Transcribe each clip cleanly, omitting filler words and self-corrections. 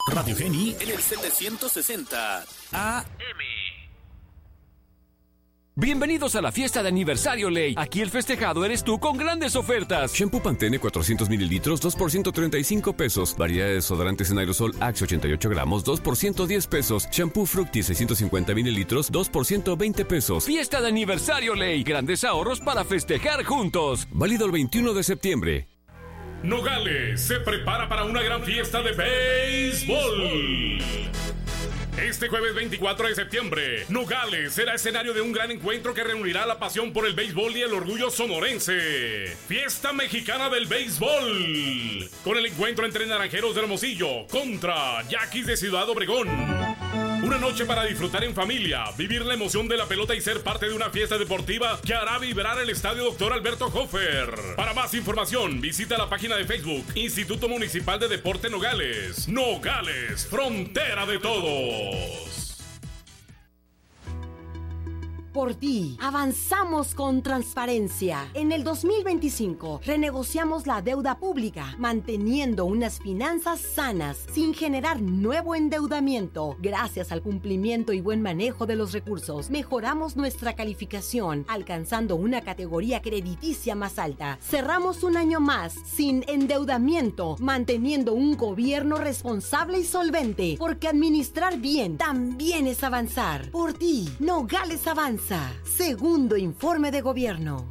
Radio Geni en el 760 AM. Bienvenidos a la fiesta de aniversario Ley. Aquí el festejado eres tú con grandes ofertas. Shampoo Pantene 400 mililitros, 2 por 135 pesos. Variedad de desodorantes en aerosol Axe 88 gramos, 2 por 110 pesos. Shampoo Fructis 650 mililitros, 2 por 120 pesos. Fiesta de aniversario Ley. Grandes ahorros para festejar juntos. Válido el 21 de septiembre. Nogales se prepara para una gran fiesta de béisbol. Este jueves 24 de septiembre, Nogales será escenario de un gran encuentro que reunirá la pasión por el béisbol y el orgullo sonorense. Fiesta Mexicana del Béisbol, con el encuentro entre Naranjeros de Hermosillo contra Yaquis de Ciudad Obregón. Una noche para disfrutar en familia, vivir la emoción de la pelota y ser parte de una fiesta deportiva que hará vibrar el Estadio Dr. Alberto Hofer. Para más información, visita la página de Facebook Instituto Municipal de Deporte Nogales. Nogales, frontera de todos. Por ti, avanzamos con transparencia. En el 2025, renegociamos la deuda pública, manteniendo unas finanzas sanas, sin generar nuevo endeudamiento. Gracias al cumplimiento y buen manejo de los recursos, mejoramos nuestra calificación, alcanzando una categoría crediticia más alta. Cerramos un año más, sin endeudamiento, manteniendo un gobierno responsable y solvente, porque administrar bien también es avanzar. Por ti, Nogales avanza. Segundo informe de gobierno.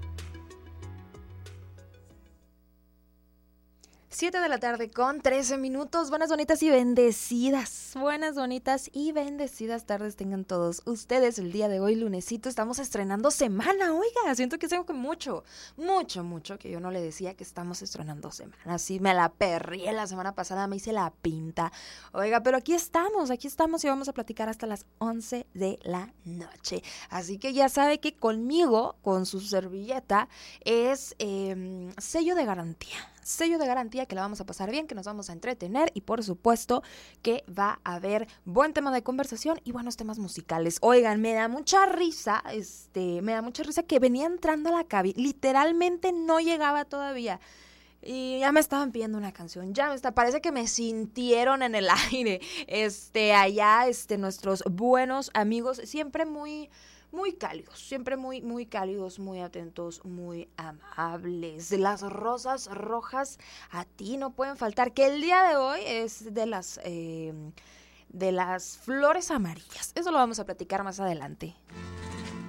7 de la tarde con 13 minutos. Buenas, bonitas y bendecidas. Buenas, bonitas y bendecidas tardes tengan todos ustedes. El día de hoy, lunesito, estamos estrenando semana. Oiga, siento que tengo que mucho, que yo no le decía que estamos estrenando semana. Sí, me la perrié la semana pasada, me hice la pinta. Oiga, pero aquí estamos y vamos a platicar hasta las 11 de la noche. Así que ya sabe que conmigo, con su servilleta, es sello de garantía. Sello de garantía que la vamos a pasar bien, que nos vamos a entretener y por supuesto que va a haber buen tema de conversación y buenos temas musicales. Oigan, me da mucha risa que venía entrando a la cabina, literalmente no llegaba todavía. Y ya me estaban pidiendo una canción, parece que me sintieron en el aire. Allá, nuestros buenos amigos, siempre muy cálidos, siempre muy cálidos, muy atentos, muy amables. Las rosas rojas a ti no pueden faltar, que el día de hoy es de las flores amarillas. Eso lo vamos a platicar más adelante.